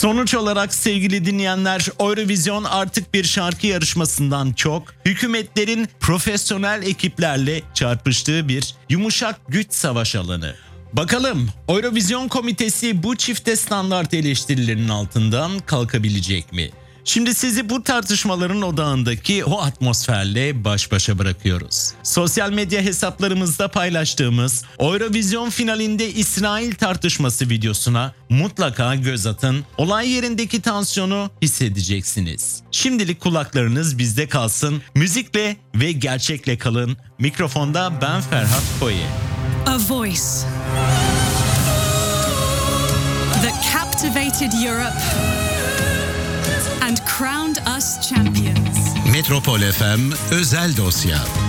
Sonuç olarak sevgili dinleyenler, Eurovision artık bir şarkı yarışmasından çok hükümetlerin profesyonel ekiplerle çarpıştığı bir yumuşak güç savaş alanı. Bakalım Eurovision Komitesi bu çifte standart eleştirilerinin altından kalkabilecek mi? Şimdi sizi bu tartışmaların odağındaki o atmosferle baş başa bırakıyoruz. Sosyal medya hesaplarımızda paylaştığımız Eurovision finalinde İsrail tartışması videosuna mutlaka göz atın. Olay yerindeki tansiyonu hissedeceksiniz. Şimdilik kulaklarınız bizde kalsın. Müzikle ve gerçekle kalın. Mikrofonda ben Ferhat Koyi. A voice that captivated Europe and crowned us champions. Metropol FM özel dosya.